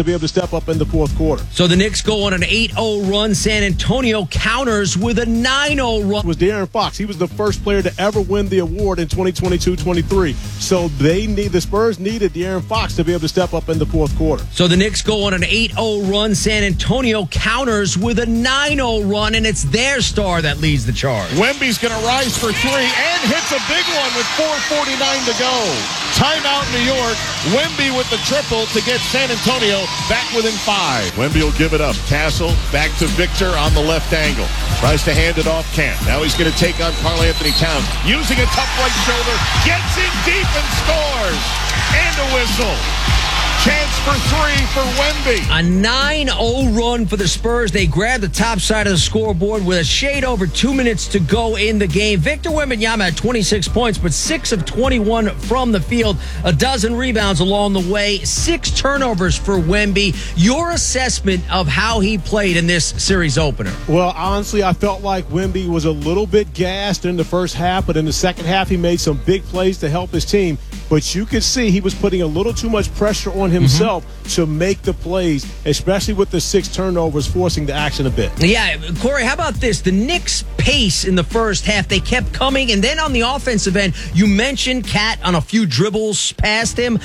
to be able to step up in the fourth quarter. So the Knicks go on an 8-0 run. San Antonio counters with a 9-0 run. It was De'Aaron Fox. He was the first player to ever win the award in 2022-23. So the Spurs needed De'Aaron Fox to be able to step up in the fourth quarter. So the Knicks go on an 8-0 run. San Antonio counters with a 9-0 run, and it's their star that leads the charge. Wemby's going to rise for three and hits a big one with 4:49 to go. Timeout New York. Wemby with the triple to get San Antonio back within 5. Wemby will give it up. Castle back to Victor on the left angle. Tries to hand it off Camp. Now he's going to take on Karl-Anthony Towns. Using a tough right shoulder. Gets in deep and scores. And a whistle. Chance for three for Wemby. A 9-0 run for the Spurs. They grab the top side of the scoreboard with a shade over 2 minutes to go in the game. Victor Wembanyama had 26 points, but 6 of 21 from the field. A dozen rebounds along the way. 6 turnovers for Wemby. Your assessment of how he played in this series opener? Well, honestly, I felt like Wemby was a little bit gassed in the first half, but in the second half, he made some big plays to help his team. But you could see he was putting a little too much pressure on himself to make the plays, especially with the 6 turnovers forcing the action a bit. Yeah, Corey, how about this? The Knicks' pace in the first half, they kept coming. And then on the offensive end, you mentioned Cat on a few dribbles past him.